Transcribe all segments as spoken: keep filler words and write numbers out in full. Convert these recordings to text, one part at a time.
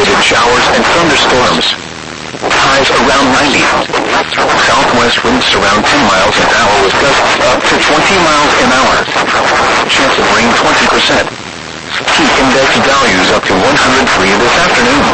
isolated showers and thunderstorms. Highs around ninety. Southwest winds around ten miles an hour with gusts up to twenty miles an hour. Chance of rain twenty percent. Heat index values up to one hundred three this afternoon.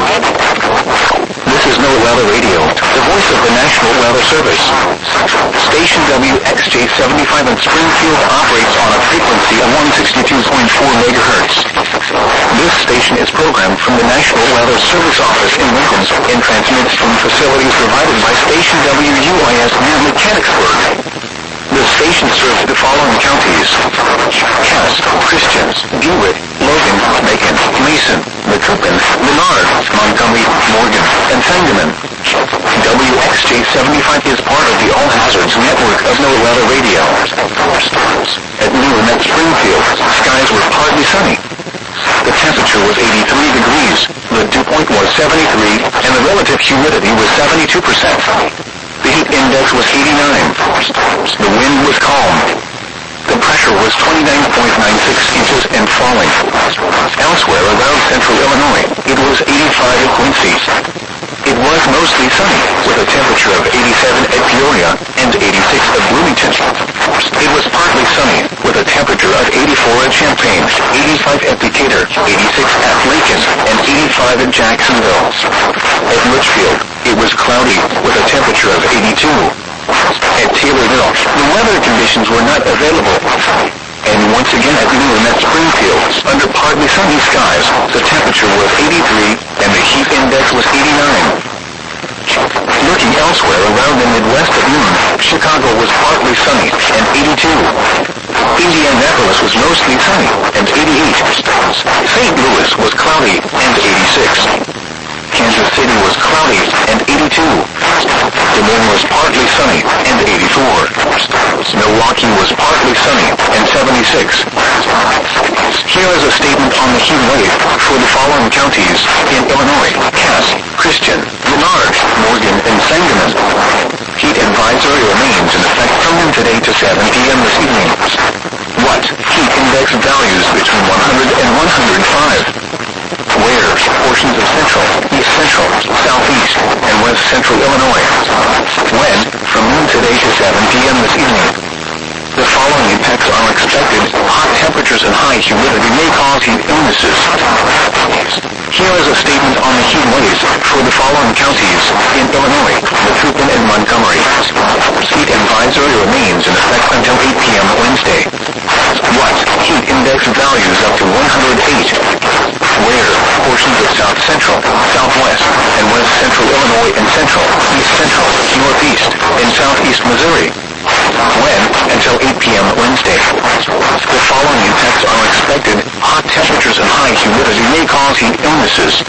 This is NOAA Weather Radio, the voice of the National Weather Service. Station W X J seventy-five in Springfield operates on a frequency of one sixty-two point four megahertz. This station is programmed from the National Weather Service office in Lincoln and transmits from facilities provided by Station W U I S near Mechanicsburg. The station serves the following counties: Cass, Christian, DeWitt, Logan, Macon, Mason, Macoupin, Menard, Montgomery, Morgan, and Sangamon. W X J seventy-five is part of the All Hazards network of NOAA Weather Radio. At noon at Springfield, skies were partly sunny. The temperature was eighty-three degrees, the dew point was seventy-three, and the relative humidity was seventy-two percent. The heat index was eighty-nine. The wind was calm. The pressure was twenty-nine point nine six inches and falling. Elsewhere around central Illinois, it was eighty-five at Quincy. It was mostly sunny, with a temperature of eighty-seven at Peoria and eighty-six at Bloomington. It was partly sunny, with a temperature of eighty-four at Champaign, eighty-five at Decatur, eighty-six at Lincoln, and eighty-five at Jacksonville. At Litchfield, it was cloudy, with a temperature of eighty-two. At Taylorville, the weather conditions were not available. And once again at noon at Springfield, under partly sunny skies, the temperature was eighty-three, and the heat index was eighty-nine. Looking elsewhere around the Midwest at noon, Chicago was partly sunny, and eighty-two. Indianapolis was mostly sunny, and eighty-eight. Saint Louis was cloudy, and eighty-six. Kansas City was cloudy, and eighty-two. Des Moines was partly sunny, and eighty-four. Milwaukee was partly sunny, and seventy-six. Here is a statement on the heat wave for the following counties in Illinois: Cass, Christian, Menard, Morgan, and Sangamon. Heat advisory remains in effect from noon today to seven p.m. this evening. What? Heat index values between one hundred and one hundred five. Where? Portions of central, east central, southeast, and west central Illinois. When? From noon today to seven p.m. this evening. The following impacts are expected. Hot temperatures and high humidity may cause heat illnesses. Here is a statement on the heat waves for the following counties in Illinois: Macoupin and Montgomery. Heat advisory remains in effect until eight p.m. Wednesday. What? Heat index values up to one hundred eight. Where? Portions of South Central, Southwest, and West Central Illinois and Central, East Central, Northeast, and Southeast Missouri. When? Until eight p.m. Wednesday. The following impacts are expected. Hot temperatures and high humidity may cause heat illnesses.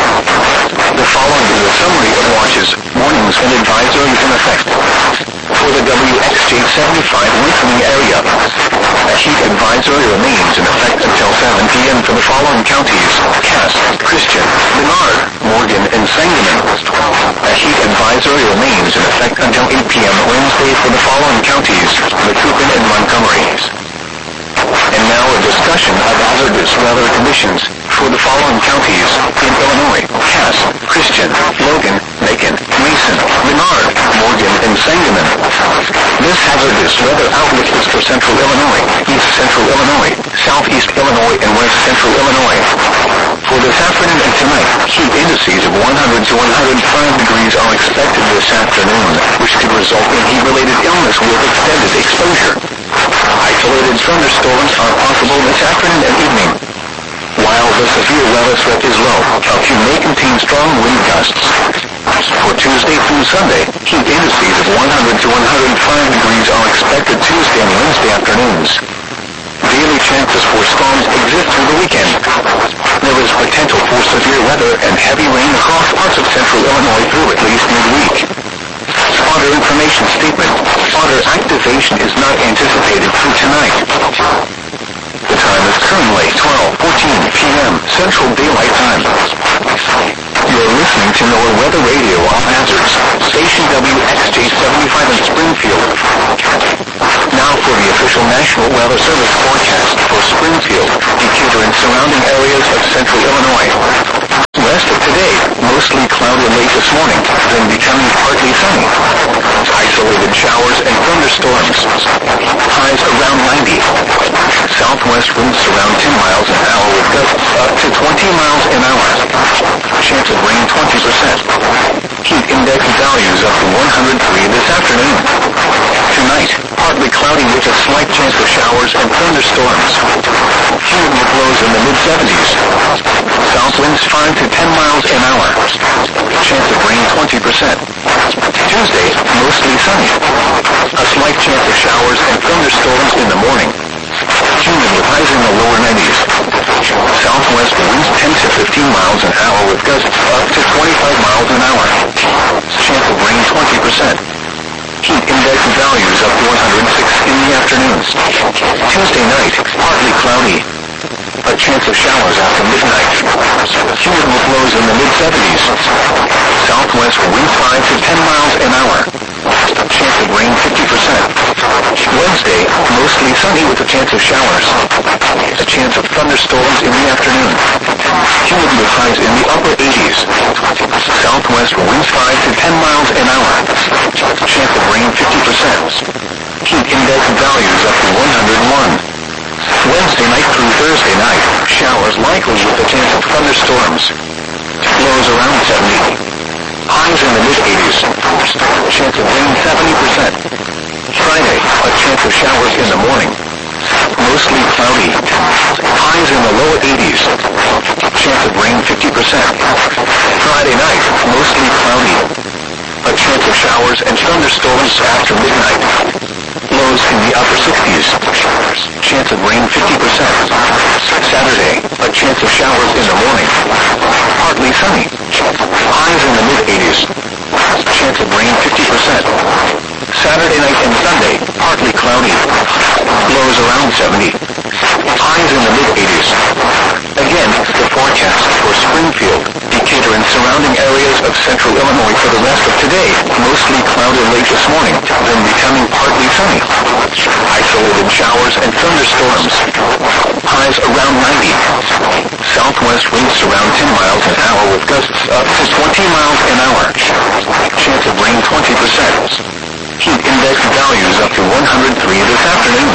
The following is a summary of watches, warnings, and advisories in effect. For the W X J seventy-five listening area, a heat advisory remains in effect until seven p.m. for the following counties: Cass, Christian, Menard, Morgan, and Sangamon. A heat advisory remains in effect until eight p.m. Wednesday for the following counties: Macoupin and Montgomery. And now a discussion of hazardous weather conditions for the following counties in Illinois: Cass, Christian, Logan, Macon, Mason, Menard, Morgan, and Sangamon. This hazardous weather outlook is for Central Illinois, East Central Illinois, Southeast Illinois, and West Central Illinois. For this afternoon and tonight, heat indices of one hundred to one hundred five degrees are expected this afternoon, which could result in heat-related illness with extended exposure. Isolated thunderstorms are possible this afternoon and evening. While the severe weather threat is low, a few may contain strong wind gusts. For Tuesday through Sunday, heat indices of one hundred to one hundred five degrees are expected Tuesday and Wednesday afternoons. Daily chances for storms exist through the weekend. There is potential for severe weather and heavy rain across parts of central Illinois through at least midweek. Spotter information statement. Spotter activation is not anticipated through tonight. The time is currently twelve fourteen p.m. Central Daylight Time. You're listening to NOAA Weather Radio All Hazards, Station W X J seventy-five in Springfield. Now for the official National Weather Service forecast for Springfield, Decatur, and surrounding areas of central Illinois. West of today, this morning, then becoming partly sunny. Isolated showers and thunderstorms. Highs around ninety. Southwest winds around ten miles an hour with gusts up to twenty miles an hour. Chance of rain twenty percent. Heat index values up to one hundred three this afternoon. Tonight, partly cloudy with a slight chance of showers and thunderstorms. Humid lows in the mid seventies. South winds five to ten miles an hour. Chance of rain twenty percent. Tuesday, mostly sunny. A slight chance of showers and thunderstorms in the morning. Humid with highs in the lower nineties. Southwest winds ten to fifteen miles an hour with gusts up to twenty-five miles an hour. Chance of rain twenty percent. Heat index values up to one hundred six in the afternoons. Tuesday night, partly cloudy. A chance of showers after midnight. Humid with lows in the mid seventies. Southwest winds five to ten miles an hour. Chance of rain fifty percent. Wednesday, mostly sunny with a chance of showers. A chance of thunderstorms in the afternoon. Humid with highs in the upper eighties. Southwest winds five to ten miles an hour. Chance of rain fifty percent. Heat index values up to one hundred one. Wednesday night through Thursday night, showers likely with a chance of thunderstorms. Lows around seventy. Highs in the mid eighties. Chance of rain seventy percent. Friday, a chance of showers in the morning. Mostly cloudy. Highs in the lower eighties. Chance of rain fifty percent. Friday night, mostly cloudy. A chance of showers and thunderstorms after midnight. Lows in the upper sixties. Chance of rain fifty percent. Saturday, a chance of showers in the morning. Partly sunny. Highs in the mid eighties. Chance of rain fifty percent. Saturday night and Sunday, partly cloudy. Lows around seventy. Highs in the mid eighties. Again, the forecast for Springfield, Decatur and surrounding areas of central Illinois for the rest of today. Mostly cloudy late this morning, then becoming partly sunny. Isolated showers and thunderstorms. Highs around ninety. Southwest winds around ten miles an hour with gusts up to twenty miles an hour. Chance of rain twenty percent. Heat index values up to one hundred three this afternoon.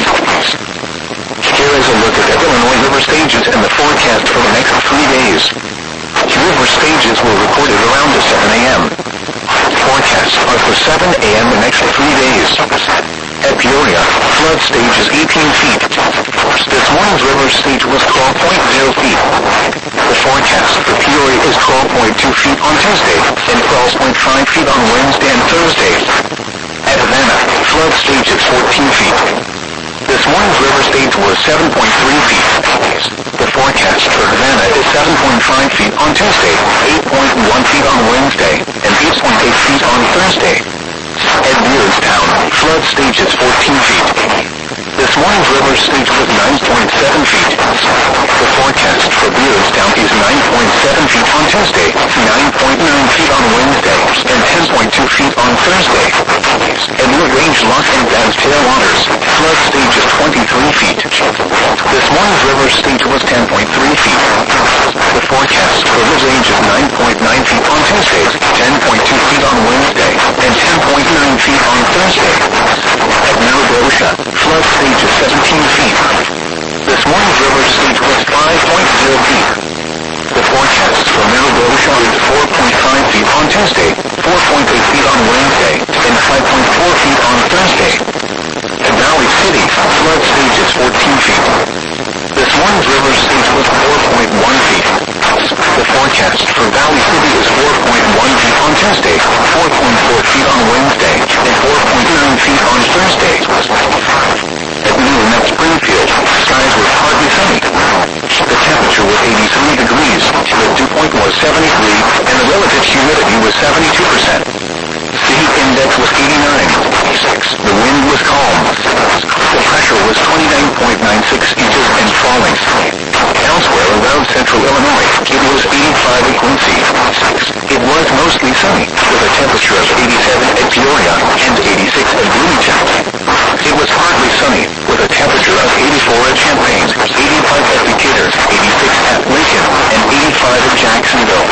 Here is a look at the Illinois river stages and the forecast for the next three days. River stages were recorded around seven a m Forecasts are for seven a m the next three days. At Peoria, flood stage is eighteen feet. This morning's river stage was twelve point zero feet. The forecast for Peoria is twelve point two feet on Tuesday and twelve point five feet on Wednesday and Thursday. At Havana, flood stage is fourteen feet. This morning's river stage was seven point three feet. The forecast for Havana is seven point five feet on Tuesday, eight point one feet on Wednesday, and eight point eight feet on Thursday. At Beardstown, flood stage is fourteen feet. This morning's river stage was nine point seven feet. The forecast for Beardstown is nine point seven feet on Tuesday, nine point nine feet on Wednesday, and ten point two feet on Thursday. At mid-range Los Angeles tailwaters, flood stage is twenty-three feet. This morning's river stage was ten point three feet. The forecast for mid-range is nine point nine feet on Tuesday, ten point two feet on Wednesday, and ten point nine feet on Thursday. At Mariposa, flood stage is seventeen feet. This morning's river stage was five point zero feet. The forecast for Mariposa is four point five feet on Tuesday, four point eight feet on Wednesday, and five point four feet on Thursday. At Valley City, flood stage is fourteen feet. This morning's river stage was four point one feet. The forecast for Valley City is four point one feet on Tuesday, four point four feet on Wednesday, and four point nine feet on Thursday. At noon at Springfield, skies were partly sunny. The temperature was eighty-three degrees, the dew point was seventy-three, and the relative humidity was seventy-two percent. The heat index was eighty-nine. The wind was calm. The pressure was twenty-nine point nine six inches and falling. Elsewhere around central Illinois, it was eighty-five at Quincy. It was mostly sunny, with a temperature of eighty-seven at Peoria and eighty-six at Bloomington. It was partly sunny, with a temperature of eighty-four at Champaign, eighty-five at Decatur, eighty-six at Lincoln, and eighty-five at Jacksonville.